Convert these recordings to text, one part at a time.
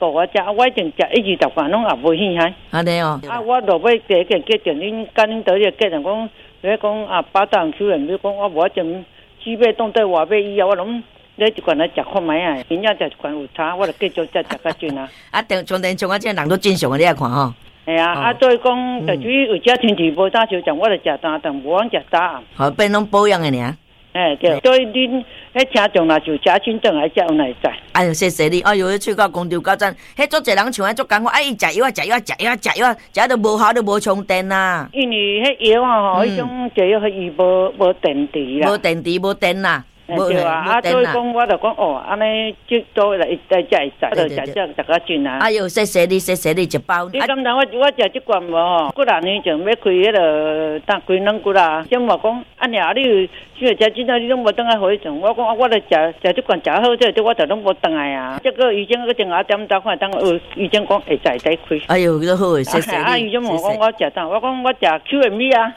顾我食，我已经食1、2罐拢也无稀罕。 安尼哦。 我落尾第一件决定，恁甲恁倒个决定讲，你讲巴达人人，你讲我无种鸡尾冻对外尾以后，我拢你一罐来食看卖啊，明仔食一罐有差，我就继续再食较准啊。 从从我这人都正常的，你来看吼。 系啊，所以讲，就至于有只天气无早就讲，我就食单顿，无通食早暗。 好，变拢保养的尔。 对，所以恁迄听众啦，就食清顿来食有哪会知？ 哎呦，谢谢你！哎呦，去到公调到站，迄足侪人像迄足艰苦，伊食药食到无效都无充电啦。 因为迄药吼，迄种食药伊无电池啦， 无电池无电啦。 对啊，所以讲我就讲安尼即多来食会使，就食较准啊。 哎呦，谢谢你一包。 你敢当我食即罐无吼？几多年前要开迄个当几两骨啦，先话讲尔你有食真正你拢无当来回种。我讲我来食即罐食好这我就拢无当来啊。这个医生个电话点打看，当医生讲会使开。 哎呦，都好诶，谢谢你。 医生问我食啥？我讲我食 QMB 啊。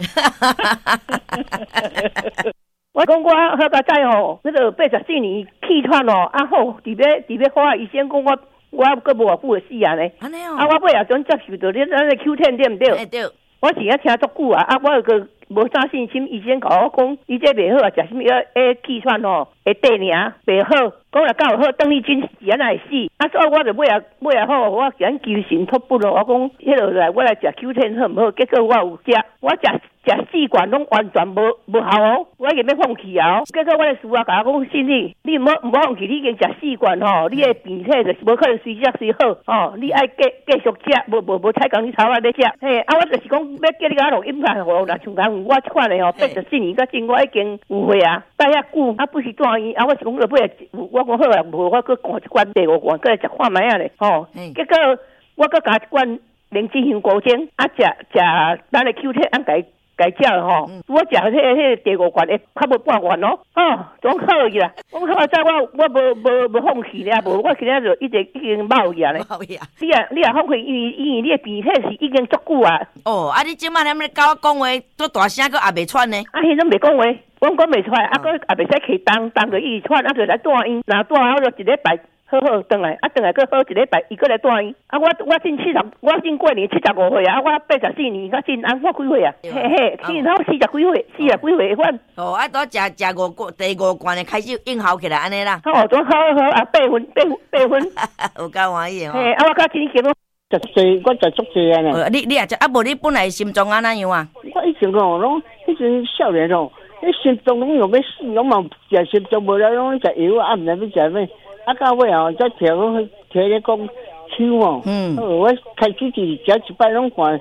我讲我好佳哉吼，那个84年气喘哦，好，伫要花医生讲我搁无偌久会死啊咧。 安尼哦。 我尾也准接受到你咱个 Q10 对毋对？ 对。 我是听足久啊，我个无啥信心，医生甲我讲，伊这袂好啊，食什么气喘吼，会短尔，袂好。讲若敢有好，等你真是安会死。所以我就尾也好，我想求神托不咯。我讲，迄落来我来食 Q10 好毋好？结果我有食，我食4罐拢完全无效哦，我已经要放弃啊！结果我的师父甲我讲，信你唔好放弃，你已经食4罐吼，你的病体就是无可能随食随好哦，你爱继续食，无采讲你头仔咧食。嘿，我就是讲要叫你甲录音啦，我若像讲我即款的吼，84年到今我已经有岁啊，待遐久不是住院我是讲落尾我讲好啊，无我搁灌一罐第5罐，搁来食看卖啊咧吼。结果我搁加一罐灵芝香菇精，食咱的 Q10 改食吼，我食迄第5罐会较无半罐咯，总好去啦。我好在我无放弃咧，无我今仔就已经冒去啊咧。你也放弃，因为你的鼻涕是已经足久啊。 你即摆踮咧甲我讲话，做大声佫也袂喘呢？ 迄种袂讲话，我讲袂出来，佫也袂使起当着伊喘，就来住院，若住好就1礼拜。好转来，转来佫好1礼拜，伊佫来住院。我进过年75岁啊，我84年较进我几岁啊？嘿，去然后40几岁反。 都食第5罐的开始应效起来安尼啦。 总好啊，8分， 有够欢喜哦。 嘿，我较今年食济，我食足济啊呢。 你也食无你本来心脏安怎样啊？ 我以前拢迄阵少年迄心脏拢要死，拢嘛食心脏无了，拢食药啊，毋知要食咩。到尾再摕咧讲手哦，我开始是食一摆拢看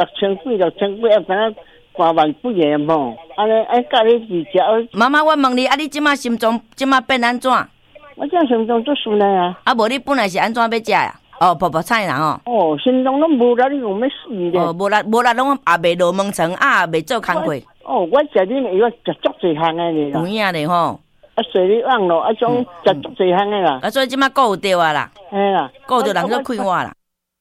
6000几，敢若3万几个吼，安尼甲你是食。 妈妈，我问你，你即马心脏即马变安怎？ 我这心脏足顺啊。 无你本来是安怎要食呀？泡菜啦吼。 心脏拢无力，你讲要死咧。 无力拢也袂落门床，也袂做工课。 我食恁药食足济项的咧。 有影咧吼。 随你往咯，种食足济项的啦。 所以即马顾着啊啦。 嘿啦， 顾着人去看我啦。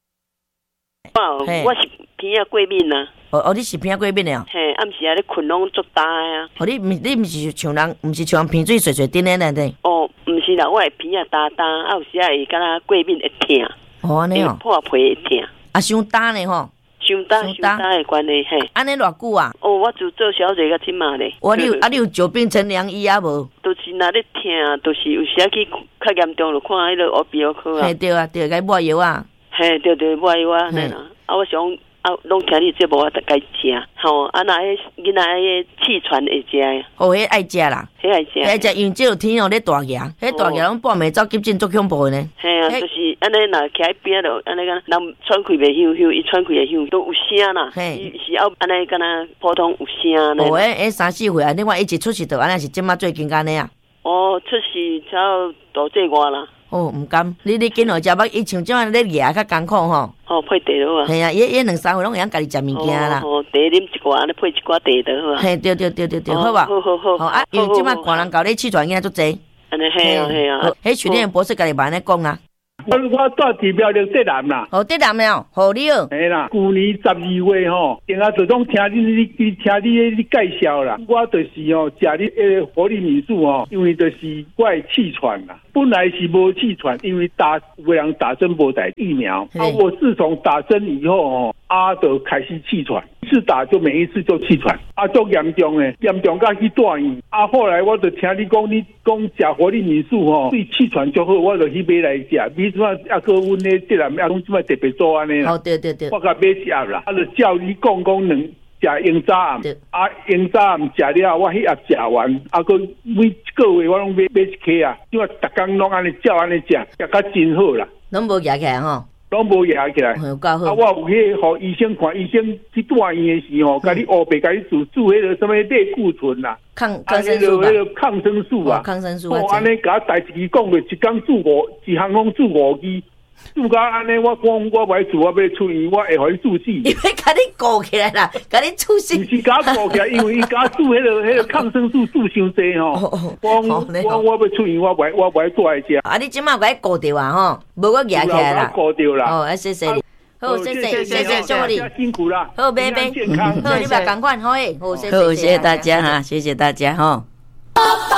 我是鼻啊过敏啊。 你是鼻啊过敏的哦。 嘿，暗时啊，你困拢足大啊。 你毋是像人鼻水水滴咧呢？ 毋是啦，我的鼻啊大，有时啊会敢若过敏会痛。 安尼哦。 破皮会痛。 伤大呢吼。伤大的关系嘿。 安尼偌久啊？ 我做小姐到即马咧。 你有久病成良医啊无？ 都是若咧痛，都是有时啊去较严重就看迄个耳鼻喉科啊。 嘿对啊，该抹药啊。 嘿对，抹药啊，嘿啦。我想拢听你节目我得该食。吼，若迄囡仔迄气喘会食诶。 迄爱食啦。 迄爱食， 因为即个天哦咧大牙，迄大牙拢半暝走急诊足恐怖呢。 嘿啊，就是安尼，若徛喺边就安尼个，人喘气袂响，伊喘气会响，都有声啦。伊是要安尼，敢若普通有声呢。 迄3、4岁啊，另外一直出事就安尼是即马最近安尼啊。 出事才要大这外啦。 毋甘，你紧互食饱，伊像即摆咧牙较艰苦吼。 配茶落啊。 系啊，伊2、3岁拢会晓家己食物件啦。 茶啉一寡，安尼配一寡茶就好啊。 嘿，对，好吧。 好。 因为即摆大人搞咧气喘应该足济。 安尼嘿啊。 迄许念博士家己慢咧讲啊。 我住伫苗栗德南啦。 德南了，好了。 嘿啦，去年12月吼，定下就拢听你介绍啦。我就是食你活力民宿因为就是我会气喘啦。本来是无气喘，因为有人打针无打疫苗。我自从打针以后就开始气喘，一次打就每一次就气喘，足严重诶，严重到去住院。后来我就听你讲食活力民宿对气喘就好，我就去买来食。你怎啊个阮咧德南怎么特别做安尼啦？ 对， 我甲买一盒啦，就照你讲食鹰早暗，鹰早暗食了，我迄盒食完，个每个月我拢买一颗啊，因为逐工拢安尼照安尼食，食甲真好啦。 拢无压起来吼。 拢无压起来，我有去互医生看，医生去住院的时候，甲你黑白甲你注迄个什么类固醇啦， 抗生素吧， 抗生素啊， 抗生素。 安尼甲代志讲过，一工一项拢住5支。住到安尼，我讲我袂住，我要出院，我会互伊住死。 因为甲你顾起来啦，甲你出死。 毋是甲顾起来，因为伊甲住迄个抗生素住伤济吼。我要出院，我袂住来食。 你即马甲伊顾着啊吼，无我压起来啦。 顾着啦。 谢谢你。好，谢谢，祝你辛苦啦。 好，拜拜。好，你别赶快，好，谢谢大家哈，谢谢大家哈。